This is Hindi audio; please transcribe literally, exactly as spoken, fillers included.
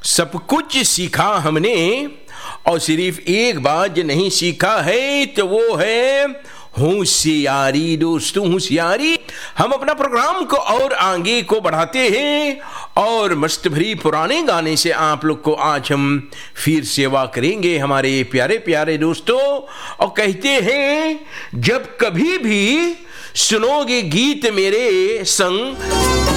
सब कुछ सीखा हमने और सिर्फ एक बात नहीं सीखा है तो वो है होशियारी। दोस्तों होशियारी। हम अपना प्रोग्राम को और आगे को बढ़ाते हैं और मस्त भरी पुराने गाने से आप लोग को आज हम फिर सेवा करेंगे हमारे प्यारे प्यारे दोस्तों। और कहते हैं जब कभी भी सुनोगे गीत मेरे संग